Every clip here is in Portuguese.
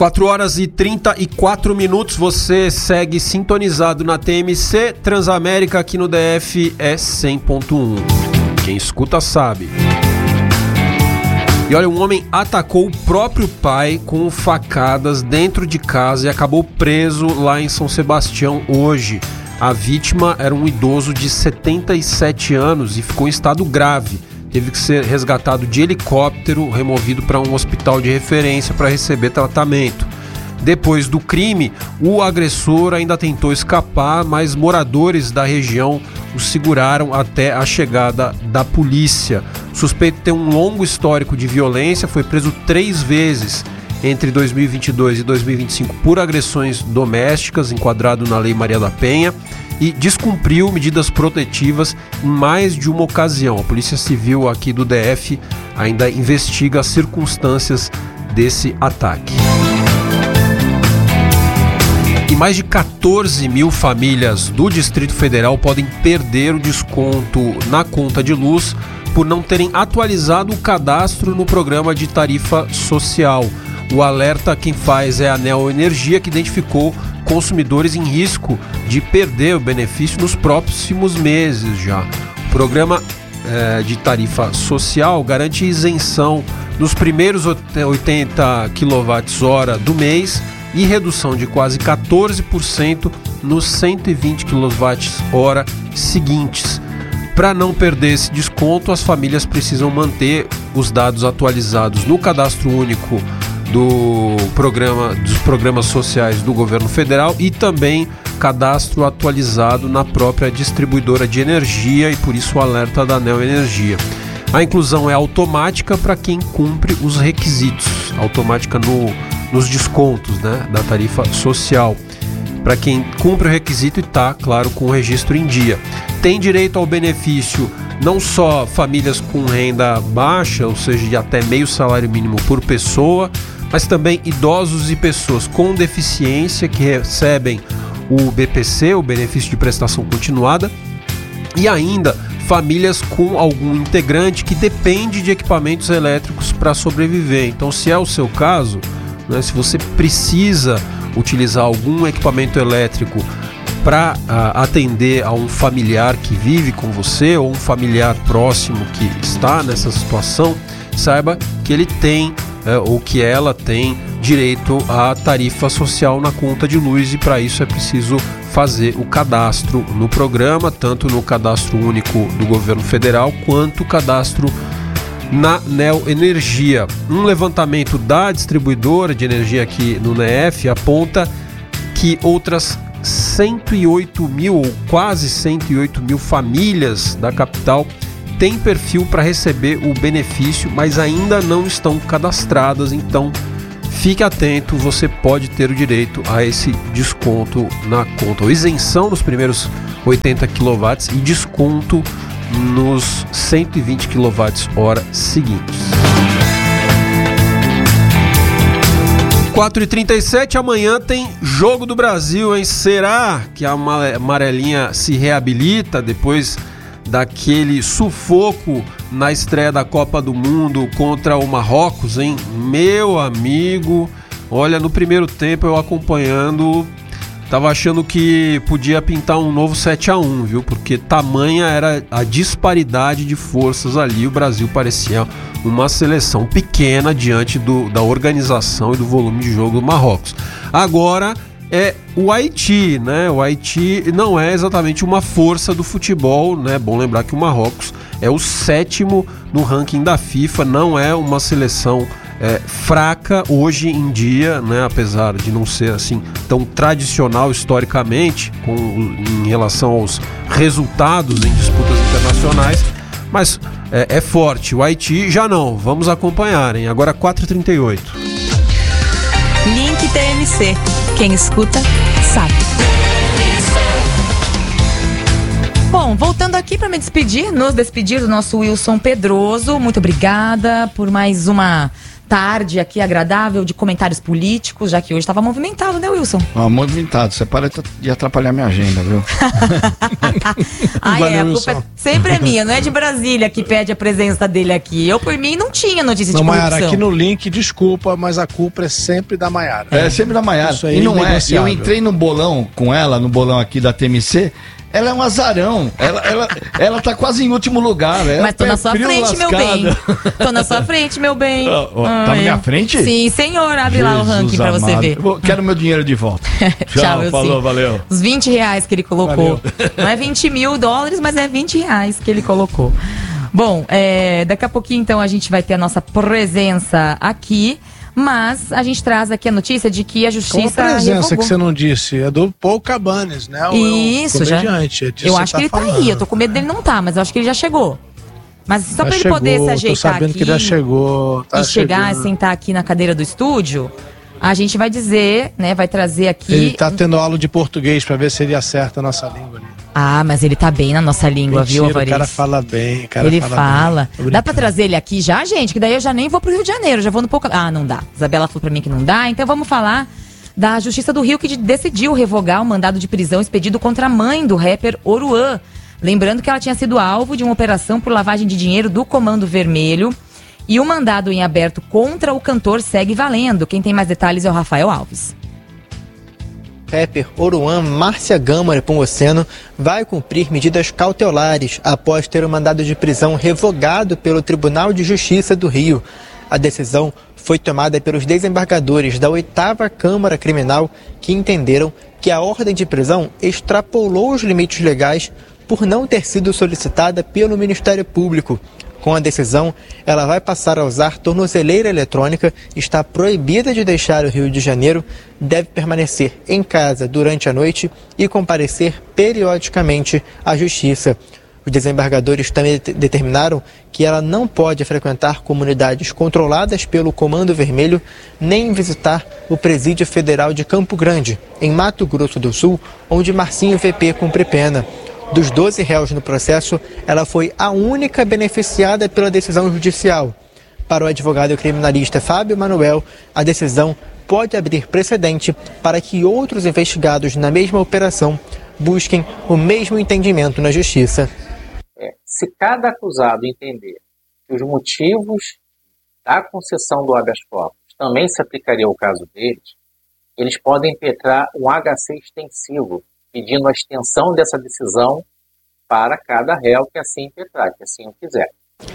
4h34, você segue sintonizado na TMC. Transamérica aqui no DF é 100.1. Quem escuta sabe. E olha, um homem atacou o próprio pai com facadas dentro de casa e acabou preso lá em São Sebastião hoje. A vítima era um idoso de 77 anos e ficou em estado grave. Teve que ser resgatado de helicóptero, removido para um hospital de referência para receber tratamento. Depois do crime, o agressor ainda tentou escapar, mas moradores da região o seguraram até a chegada da polícia. O suspeito tem um longo histórico de violência, foi preso 3 vezes entre 2022 e 2025 por agressões domésticas, enquadrado na Lei Maria da Penha, e descumpriu medidas protetivas em mais de uma ocasião. A Polícia Civil aqui do DF ainda investiga as circunstâncias desse ataque. E mais de 14 mil famílias do Distrito Federal podem perder o desconto na conta de luz por não terem atualizado o cadastro no programa de tarifa social. O alerta quem faz é a Neo Energia, que identificou consumidores em risco de perder o benefício nos próximos meses já. O programa de tarifa social garante isenção nos primeiros 80 kWh do mês e redução de quase 14% nos 120 kWh seguintes. Para não perder esse desconto, as famílias precisam manter os dados atualizados no cadastro único dos programas sociais do governo federal e também cadastro atualizado na própria distribuidora de energia, e por isso o alerta da Neo Energia. A inclusão é automática para quem cumpre os requisitos, automática nos descontos, né, da tarifa social, para quem cumpre o requisito e está, claro, com o registro em dia. Tem direito ao benefício não só famílias com renda baixa, ou seja, de até meio salário mínimo por pessoa, mas também idosos e pessoas com deficiência que recebem o BPC, o benefício de prestação continuada, e ainda famílias com algum integrante que depende de equipamentos elétricos para sobreviver. Então, se é o seu caso, né, se você precisa utilizar algum equipamento elétrico para atender a um familiar que vive com você ou um familiar próximo que está nessa situação, saiba que ele tem ou que ela tem direito à tarifa social na conta de luz, e para isso é preciso fazer o cadastro no programa, tanto no cadastro único do governo federal quanto o cadastro na Neo Energia. Um levantamento da distribuidora de energia aqui no NEF aponta que outras 108 mil ou quase 108 mil famílias da capital têm perfil para receber o benefício, mas ainda não estão cadastradas. Então fique atento, você pode ter o direito a esse desconto na conta, ou isenção nos primeiros 80 kW e desconto nos 120 kWh seguintes. 4h37, amanhã tem Jogo do Brasil, hein? Será que a amarelinha se reabilita depois daquele sufoco na estreia da Copa do Mundo contra o Marrocos, hein? Meu amigo, olha, no primeiro tempo eu acompanhando, tava achando que podia pintar um novo 7-1, viu? Porque tamanha era a disparidade de forças ali. O Brasil parecia uma seleção pequena diante da organização e do volume de jogo do Marrocos. Agora é o Haiti, né? O Haiti não é exatamente uma força do futebol, né? Bom lembrar que o Marrocos é o 7º no ranking da FIFA, não é uma seleção fraca hoje em dia, né? Apesar de não ser assim tão tradicional historicamente em relação aos resultados em disputas internacionais, mas é forte. O Haiti já não, vamos acompanhar, hein? Agora 4h38. Link TMC, quem escuta sabe. Bom, voltando aqui para nos despedir do nosso Wilson Pedroso, muito obrigada por mais uma tarde aqui agradável de comentários políticos, já que hoje estava movimentado, né, Wilson? Movimentado, você para de atrapalhar minha agenda, viu? A culpa sempre é minha, não é de Brasília que pede a presença dele aqui. Eu, por mim, não tinha notícia de corrupção. Maiara, aqui no link, desculpa, mas a culpa é sempre da Maiara. É sempre da Maiara. Isso aí e não é, eu entrei no bolão com ela, no bolão aqui da TMC. Ela é um azarão. Ela tá quase em último lugar. Mas tô na sua frente, meu bem. Tô na sua frente, meu bem. Tá na minha frente? Sim, senhor. Abre lá o ranking pra você ver. Quero meu dinheiro de volta. Tchau, falou, valeu. Os R$20 que ele colocou. Não é 20 mil dólares, mas é R$20 que ele colocou. Bom, daqui a pouquinho, então, a gente vai ter a nossa presença aqui. Mas a gente traz aqui a notícia de que a justiça Qual a presença revogou. Que você não disse? É do Paul Cabanes, né? Isso, já. Eu acho que ele tá aí. Eu tô com medo dele não tá, mas eu acho que ele já chegou. Mas só pra ele poder se ajeitar tô sabendo aqui que já chegou, e chegar e sentar aqui na cadeira do estúdio, a gente vai dizer, né? Vai trazer aqui... Ele tá tendo aula de português pra ver se ele acerta a nossa língua ali. Ah, mas ele tá bem na nossa língua, mentira, viu, Alvarez? O cara fala bem, Ele fala. Dá pra trazer ele aqui já, gente? Que daí eu já nem vou pro Rio de Janeiro, já vou no pouco. Ah, não dá. Isabela falou pra mim que não dá, então vamos falar da Justiça do Rio, que decidiu revogar o mandado de prisão expedido contra a mãe do rapper Oruan. Lembrando que ela tinha sido alvo de uma operação por lavagem de dinheiro do Comando Vermelho. E o mandado em aberto contra o cantor segue valendo. Quem tem mais detalhes é o Rafael Alves. Rapper Oruan Márcia Gama Nepomuceno vai cumprir medidas cautelares após ter o mandado de prisão revogado pelo Tribunal de Justiça do Rio. A decisão foi tomada pelos desembargadores da 8ª Câmara Criminal, que entenderam que a ordem de prisão extrapolou os limites legais por não ter sido solicitada pelo Ministério Público. Com a decisão, ela vai passar a usar tornozeleira eletrônica, está proibida de deixar o Rio de Janeiro, deve permanecer em casa durante a noite e comparecer periodicamente à Justiça. Os desembargadores também determinaram que ela não pode frequentar comunidades controladas pelo Comando Vermelho, nem visitar o Presídio Federal de Campo Grande, em Mato Grosso do Sul, onde Marcinho VP cumpre pena. Dos 12 réus no processo, ela foi a única beneficiada pela decisão judicial. Para o advogado criminalista Fábio Manuel, a decisão pode abrir precedente para que outros investigados na mesma operação busquem o mesmo entendimento na justiça. Se cada acusado entender que os motivos da concessão do habeas corpus também se aplicaria ao caso deles, eles podem impetrar um HC extensivo, pedindo a extensão dessa decisão para cada réu que assim impetrar, que assim o quiser.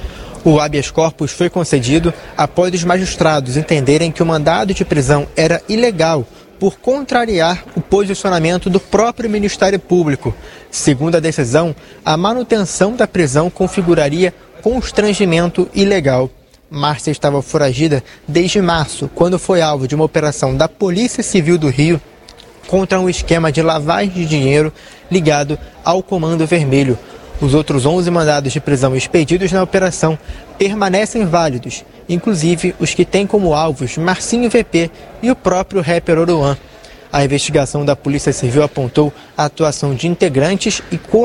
O habeas corpus foi concedido após os magistrados entenderem que o mandado de prisão era ilegal por contrariar o posicionamento do próprio Ministério Público. Segundo a decisão, a manutenção da prisão configuraria constrangimento ilegal. Márcia estava foragida desde março, quando foi alvo de uma operação da Polícia Civil do Rio contra um esquema de lavagem de dinheiro ligado ao Comando Vermelho. Os outros 11 mandados de prisão expedidos na operação permanecem válidos, inclusive os que têm como alvos Marcinho VP e o próprio rapper Oruan. A investigação da Polícia Civil apontou a atuação de integrantes e colaboradores